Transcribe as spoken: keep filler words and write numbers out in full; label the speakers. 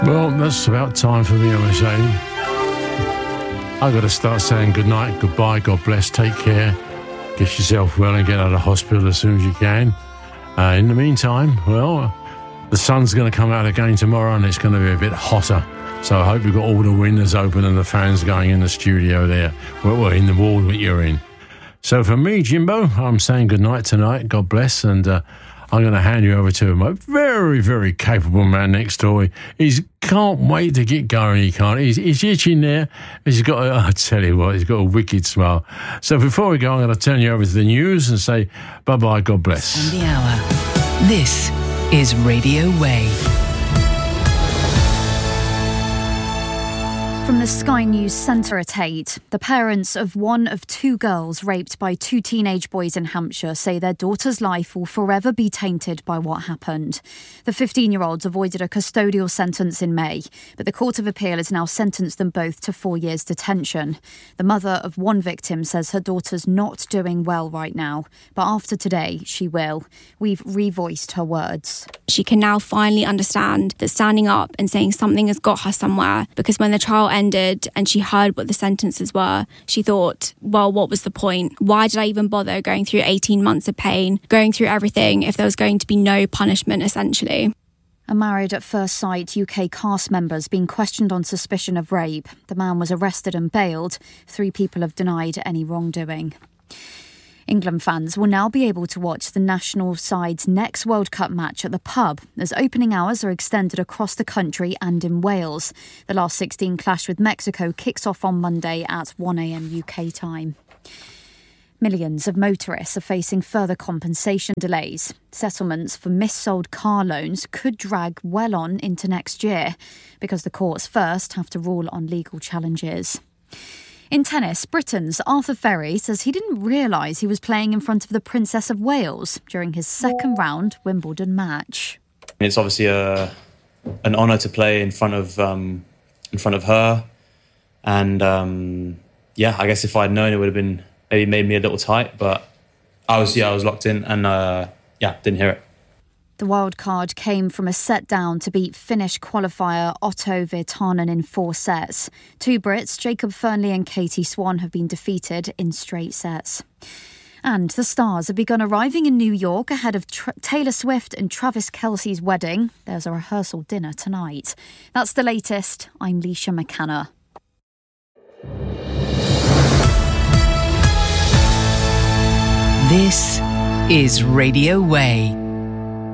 Speaker 1: Well, that's about time for me, I'm saying. I've got to start saying good night, goodbye, God bless, take care, get yourself well and get out of hospital as soon as you can. Uh, in the meantime, well, the sun's going to come out again tomorrow and it's going to be a bit hotter. So I hope you've got all the windows open and the fans going in the studio there. Well, well in the ward that you're in. So for me, Jimbo, I'm saying good night tonight, God bless, and uh, I'm going to hand you over to my very, very capable man next door. He can't wait to get going. He can't. He's, he's itching there. He's got, a, I tell you what, he's got a wicked smile. So before we go, I'm going to turn you over to the news and say bye-bye, God bless.
Speaker 2: On the hour. This is Radio Way.
Speaker 3: From the Sky News Centre at eight, the parents of one of two girls raped by two teenage boys in Hampshire say their daughter's life will forever be tainted by what happened. The fifteen-year-olds avoided a custodial sentence in May, but the Court of Appeal has now sentenced them both to four years detention. The mother of one victim says her daughter's not doing well right now, but after today, she will. We've revoiced her words.
Speaker 4: She can now finally understand that standing up and saying something has got her somewhere, because when the trial ended and she heard what the sentences were, she thought, well, what was the point? Why did I even bother going through eighteen months of pain, going through everything if there was going to be no punishment, essentially?
Speaker 3: A Married at First Sight U K cast member's been questioned on suspicion of rape. The man was arrested and bailed. Three people have denied any wrongdoing. England fans will now be able to watch the national side's next World Cup match at the pub, as opening hours are extended across the country and in Wales. The last sixteen clash with Mexico kicks off on Monday at one a.m. U K time. Millions of motorists are facing further compensation delays. Settlements for mis-sold car loans could drag well on into next year, because the courts first have to rule on legal challenges. In tennis, Britain's Arthur Ferry says he didn't realise he was playing in front of the Princess of Wales during his second round Wimbledon match.
Speaker 5: It's obviously a, an honour to play in front of um, in front of her, and um, yeah, I guess if I'd known, it would have been maybe made me a little tight, but I was yeah I was locked in and uh, yeah didn't hear it.
Speaker 3: The wild card came from a set down to beat Finnish qualifier Otto Virtanen in four sets. Two Brits, Jacob Fernley and Katie Swan, have been defeated in straight sets. And the stars have begun arriving in New York ahead of Tra- Taylor Swift and Travis Kelce's wedding. There's a rehearsal dinner tonight. That's the latest. I'm Leisha McKenna.
Speaker 2: This is Radio Way.